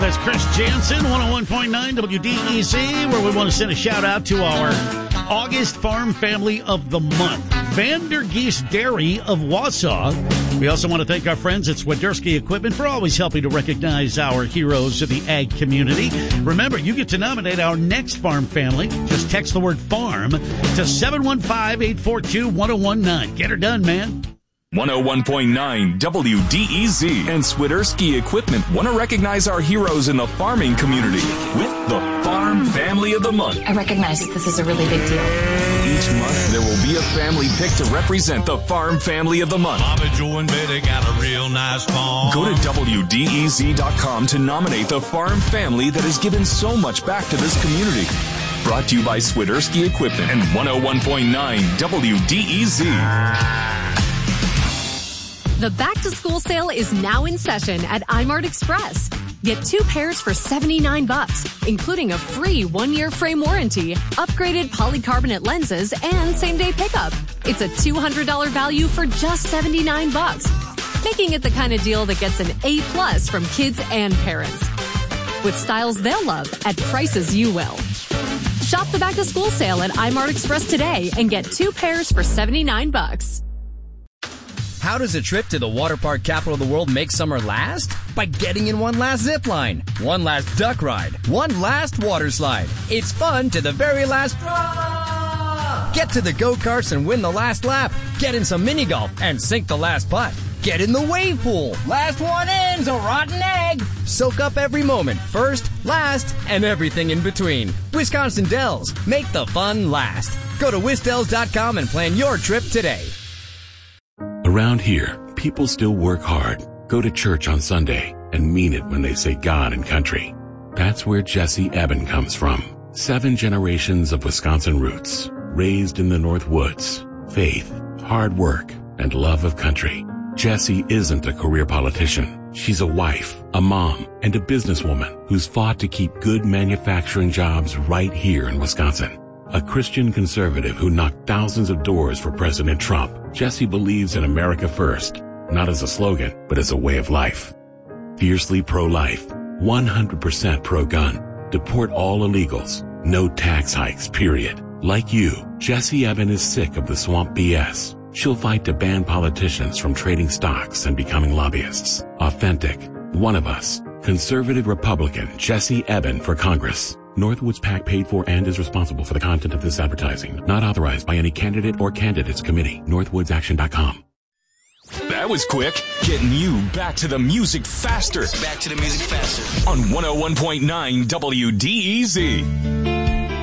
It's Chris Jansen, 101.9 WDEC, where we want to send a shout-out to our August Farm Family of the Month, Vandergeest Dairy of Wausau. We also want to thank our friends at Swiderski Equipment for always helping to recognize our heroes of the ag community. Remember, you get to nominate our next farm family. Just text the word farm to 715-842-1019. Get her done, man. 101.9 WDEZ and Swiderski Equipment want to recognize our heroes in the farming community with the Farm Family of the Month. I recognize that this is a really big deal. Each month, there will be a family picked to represent the Farm Family of the Month. Bobby, Joe, and Betty got a real nice farm. Go to WDEZ.com to nominate the farm family that has given so much back to this community. Brought to you by Swiderski Equipment and 101.9 WDEZ. The back-to-school sale is now in session at iMart Express. Get 2 pairs for $79, including a free 1-year frame warranty, upgraded polycarbonate lenses, and same-day pickup. It's a $200 value for just $79, making it the kind of deal that gets an A+ from kids and parents. With styles they'll love at prices you will. Shop the back-to-school sale at iMart Express today and get 2 pairs for $79. How does a trip to the water park capital of the world make summer last? By getting in one last zip line, one last duck ride, one last water slide. It's fun to the very last drop. Get to the go-karts and win the last lap. Get in some mini golf and sink the last putt. Get in the wave pool. Last one in's a rotten egg. Soak up every moment, first, last, and everything in between. Wisconsin Dells. Make the fun last. Go to wisdells.com and plan your trip today. Around here, people still work hard, go to church on Sunday, and mean it when they say God and country. That's where Jesse Eben comes from. 7 generations of Wisconsin roots, raised in the North Woods, faith, hard work, and love of country. Jessie isn't a career politician. She's a wife, a mom, and a businesswoman who's fought to keep good manufacturing jobs right here in Wisconsin. A Christian conservative who knocked thousands of doors for President Trump, Jessie believes in America first, not as a slogan, but as a way of life. Fiercely pro-life, 100% pro-gun, deport all illegals, no tax hikes, period. Like you, Jessie Eben is sick of the swamp BS. She'll fight to ban politicians from trading stocks and becoming lobbyists. Authentic, one of us, conservative Republican Jessie Eben for Congress. Northwoods PAC paid for and is responsible for the content of this advertising. Not authorized by any candidate or candidates committee. Northwoodsaction.com. That was quick. Getting you back to the music faster. Back to the music faster. On 101.9 WDEZ.